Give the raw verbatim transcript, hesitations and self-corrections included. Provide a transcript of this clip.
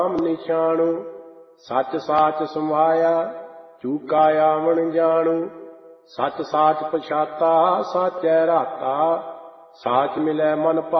ਨਾਮ ਨਿਸ਼ਾਨੁ। ਸੱਚ ਸਾਚ ਸਮਾਇਆ ਚੂਕਾ ਆਵਣ ਜਾਣੂ। ਸੱਚ ਸਾਚ ਪਛਾਤਾ ਸਾਚੈ ਰਾਤਾ। ਸਾਚ ਮਿਲੈ ਮਨ